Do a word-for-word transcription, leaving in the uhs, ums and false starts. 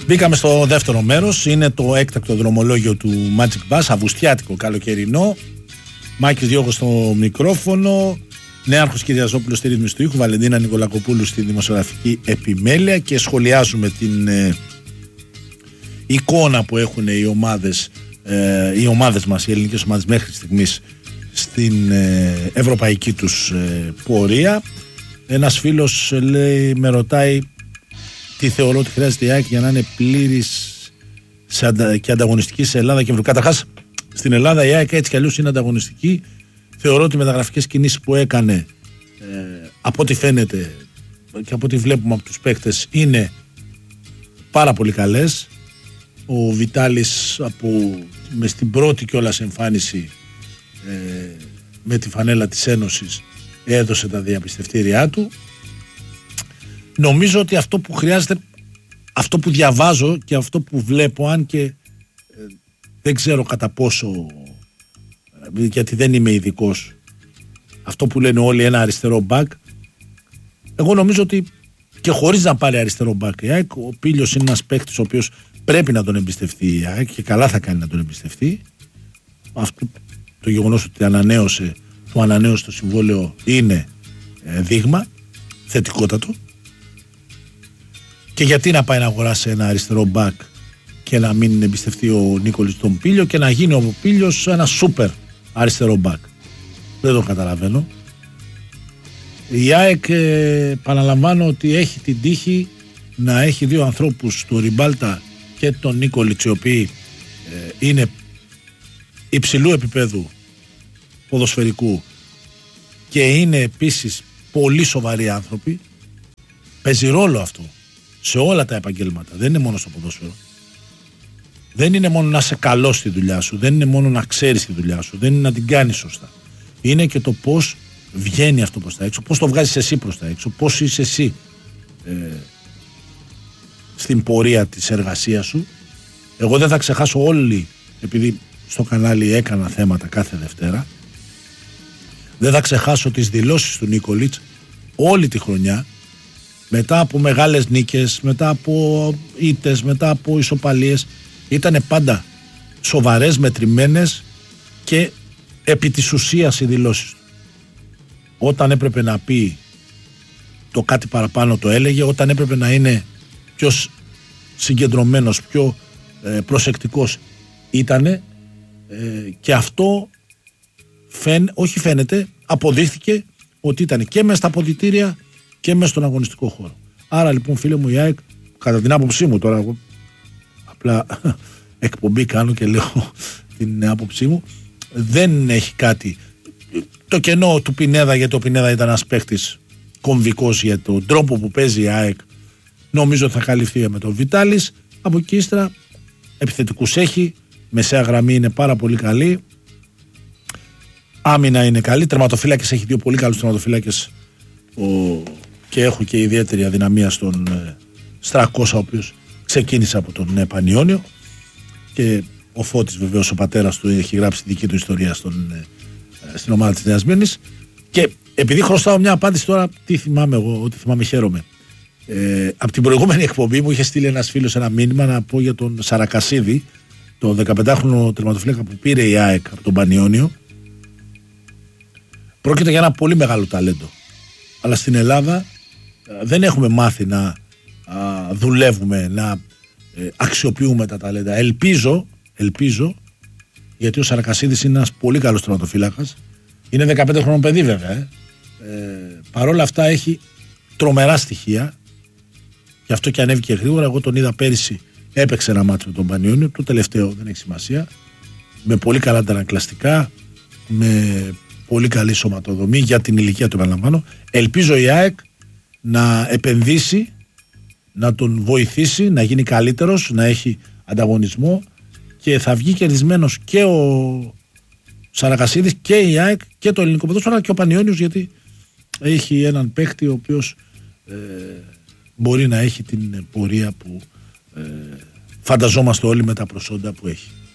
Μπήκαμε στο δεύτερο μέρος. Είναι το έκτακτο δρομολόγιο του Magic Bus, αυγουστιάτικο, καλοκαιρινό. Μάκης Διώγος στο μικρόφωνο, Νέαρχος Κυριαζόπουλος στη ρύθμιση του ήχου, Βαλεντίνα Νικολακοπούλου στη δημοσιογραφική επιμέλεια, και σχολιάζουμε την ε, εικόνα που έχουν οι ομάδες, ε, οι ομάδες μας, οι ελληνικές ομάδες μέχρι στιγμής στην ε, ευρωπαϊκή τους ε, πορεία. Ένας φίλος λέει, με ρωτάει τι θεωρώ ότι χρειάζεται η ΑΕΚ για να είναι πλήρης και ανταγωνιστική σε Ελλάδα και Ευρώπη. Καταρχάς, στην Ελλάδα η ΑΕΚ έτσι κι αλλιώς είναι ανταγωνιστική. Θεωρώ ότι οι μεταγραφικές κινήσεις που έκανε, ε, από ό,τι φαίνεται και από ό,τι βλέπουμε από τους παίκτες, είναι πάρα πολύ καλές. Ο Βιτάλης από, με στην πρώτη κιόλας εμφάνιση ε, με τη φανέλα της Ένωσης έδωσε τα διαπιστευτήριά του. Νομίζω ότι αυτό που χρειάζεται, αυτό που διαβάζω και αυτό που βλέπω, αν και ε, δεν ξέρω κατά πόσο, ε, γιατί δεν είμαι ειδικός, αυτό που λένε όλοι ένα αριστερό μπακ, εγώ νομίζω ότι και χωρίς να πάρει αριστερό μπακ η ΑΕΚ, ο Πίλιος είναι ένας παίκτης ο οποίος πρέπει να τον εμπιστευτεί η ΑΕΚ και καλά θα κάνει να τον εμπιστευτεί. Αυτό το γεγονός ότι ανανέωσε, το ανανέωσε το συμβόλαιο είναι ε, δείγμα θετικότατο. Και γιατί να πάει να αγοράσει ένα αριστερό μπακ και να μην εμπιστευτεί ο Νίκολης τον Πίλιο και να γίνει ο Πίλιος ένα σούπερ αριστερό μπακ. Δεν το καταλαβαίνω. Η ΑΕΚ, ε, παραλαμβάνω ότι έχει την τύχη να έχει δύο ανθρώπους, τον Ριμπάλτα και τον Νίκολιτς, οι οποίοι ε, είναι υψηλού επίπεδου ποδοσφαιρικού και είναι επίσης πολύ σοβαροί άνθρωποι. Παίζει ρόλο αυτό σε όλα τα επαγγέλματα, δεν είναι μόνο στο ποδόσφαιρο. Δεν είναι μόνο να είσαι καλός στη δουλειά σου, δεν είναι μόνο να ξέρεις τη δουλειά σου, δεν είναι να την κάνεις σωστά. Είναι και το πώς βγαίνει αυτό προς τα έξω, πώς το βγάζεις εσύ προς τα έξω, πώς είσαι εσύ ε, στην πορεία της εργασίας σου. Εγώ δεν θα ξεχάσω όλοι, επειδή στο κανάλι έκανα θέματα κάθε Δευτέρα, δεν θα ξεχάσω τις δηλώσεις του Νίκολιτς όλη τη χρονιά, μετά από μεγάλες νίκες, μετά από ήττες, μετά από ισοπαλίες. Ήτανε πάντα σοβαρές, μετρημένες και επί της ουσίας οι δηλώσεις του. Όταν έπρεπε να πει το κάτι παραπάνω το έλεγε, όταν έπρεπε να είναι πιο συγκεντρωμένος, πιο ε, προσεκτικός ήτανε, ε, και αυτό φαίν, όχι φαίνεται, αποδείχθηκε ότι ήταν και μέσα στα αποδυτήρια και μέσα στον αγωνιστικό χώρο. Άρα λοιπόν, φίλε μου, η ΑΕΚ, κατά την άποψή μου, τώρα εγώ απλά εκπομπή κάνω και λέω την άποψή μου, δεν έχει κάτι. Το κενό του Πινέδα, γιατί ο Πινέδα ήταν ένας παίκτης κομβικός για τον τρόπο που παίζει η ΑΕΚ, νομίζω θα καλυφθεί με τον Βιτάλης. Από εκεί ύστερα επιθετικούς έχει, μεσαία γραμμή είναι πάρα πολύ καλή, άμυνα είναι καλή, τερματοφύλακες έχει δύο πολύ καλούς τερματοφύλακες, ο... και έχω και ιδιαίτερη αδυναμία στον ε, Στρακώσα, ο οποίος ξεκίνησε από τον ε, Πανιόνιο, και ο Φώτης βεβαίως ο πατέρας του έχει γράψει τη δική του ιστορία στον, ε, στην ομάδα της Νέας Μύρνης. Και επειδή χρωστάω μια απάντηση τώρα, τι θυμάμαι εγώ, ότι θυμάμαι χαίρομαι. Ε, από την προηγούμενη εκπομπή μου είχε στείλει ένας φίλος ένα μήνυμα να πω για τον Σαρακασίδη, το δεκαπεντάχρονο τερματοφύλακα που πήρε η ΑΕΚ από τον Πανιόνιο. Πρόκειται για ένα πολύ μεγάλο ταλέντο. Αλλά στην Ελλάδα δεν έχουμε μάθει να α, δουλεύουμε, να ε, αξιοποιούμε τα ταλέντα. Ελπίζω, ελπίζω, γιατί ο Σαρακασίδης είναι ένας πολύ καλός τερματοφύλακας. Είναι δεκαπέντε χρονών παιδί βέβαια. Ε. Ε, Παρ' όλα αυτά έχει τρομερά στοιχεία. Γι' αυτό και ανέβηκε γρήγορα. Εγώ τον είδα πέρυσι, έπαιξε ένα μάτσο με τον Πανιόνιο. Το τελευταίο δεν έχει σημασία. Με πολύ καλά αντανακλαστικά, με πολύ καλή σωματοδομή για την ηλικία του, επαναλαμβάνω. Ελπίζω η ΑΕΚ να επενδύσει, να τον βοηθήσει να γίνει καλύτερος, να έχει ανταγωνισμό, και θα βγει κερδισμένος και ο Σαρακασίδης και η ΑΕΚ και το ελληνικό ποδόσφαιρο, αλλά και ο Πανιόνιος, γιατί έχει έναν παίχτη ο οποίος ε, μπορεί να έχει την πορεία που ε, φανταζόμαστε όλοι με τα προσόντα που έχει.